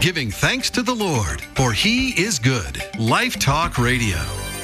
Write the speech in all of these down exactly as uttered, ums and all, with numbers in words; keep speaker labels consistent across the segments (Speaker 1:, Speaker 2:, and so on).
Speaker 1: giving thanks to the Lord, for He is good. Life Talk Radio.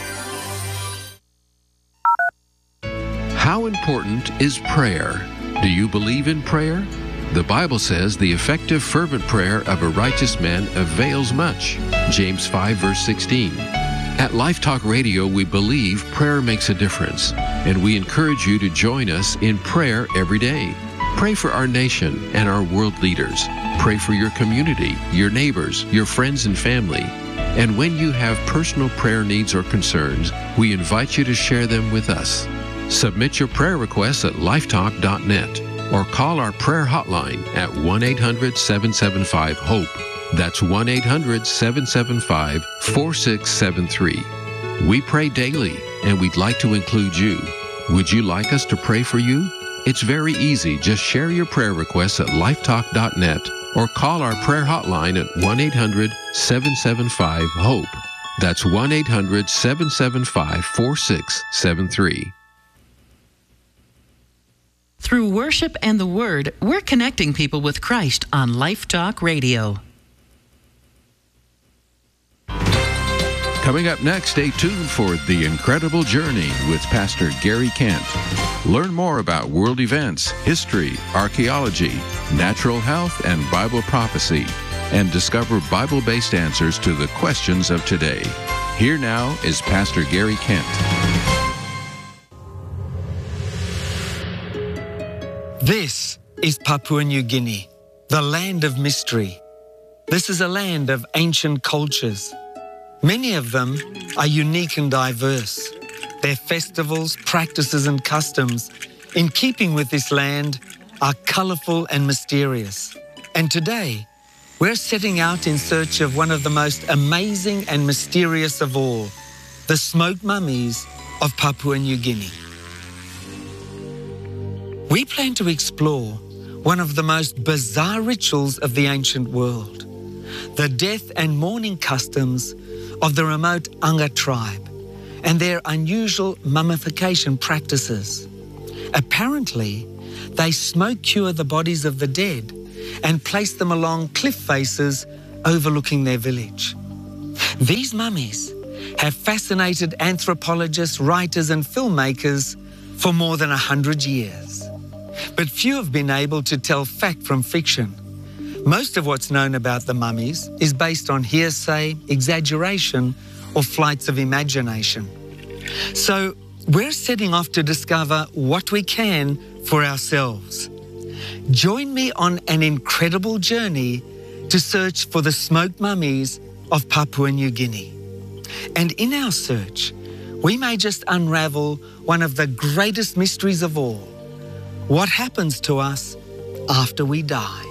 Speaker 2: How important is prayer? Do you believe in prayer? The Bible says the effective fervent prayer of a righteous man avails much. James five verse sixteen. At Life Talk Radio, we believe prayer makes a difference, and we encourage you to join us in prayer every day. Pray for our nation and our world leaders. Pray for your community, your neighbors, your friends and family. And when you have personal prayer needs or concerns, we invite you to share them with us. Submit your prayer requests at lifetalk dot net or call our prayer hotline at one eight hundred seven seven five HOPE. That's one eight hundred seven seven five four six seven three. We pray daily, and we'd like to include you. Would you like us to pray for you? It's very easy. Just share your prayer requests at lifetalk dot net or call our prayer hotline at one eight hundred seven seven five HOPE. That's one eight hundred seven seven five four six seven three.
Speaker 3: Through worship and the Word, we're connecting people with Christ on Life Talk Radio.
Speaker 2: Coming up next, stay tuned for The Incredible Journey with Pastor Gary Kent. Learn more about world events, history, archaeology, natural health, and Bible prophecy, and discover Bible-based answers to the questions of today. Here now is Pastor Gary Kent.
Speaker 4: This is Papua New Guinea, the land of mystery. This is a land of ancient cultures. Many of them are unique and diverse. Their festivals, practices and customs, in keeping with this land, are colourful and mysterious. And today, we're setting out in search of one of the most amazing and mysterious of all, the smoked mummies of Papua New Guinea. We plan to explore one of the most bizarre rituals of the ancient world, the death and mourning customs of the remote Anga tribe and their unusual mummification practices. Apparently, they smoke cure the bodies of the dead and place them along cliff faces overlooking their village. These mummies have fascinated anthropologists, writers and filmmakers for more than a hundred years. But few have been able to tell fact from fiction. Most of what's known about the mummies is based on hearsay, exaggeration, or flights of imagination. So we're setting off to discover what we can for ourselves. Join me on an incredible journey to search for the smoked mummies of Papua New Guinea. And in our search, we may just unravel one of the greatest mysteries of all. What happens to us after we die?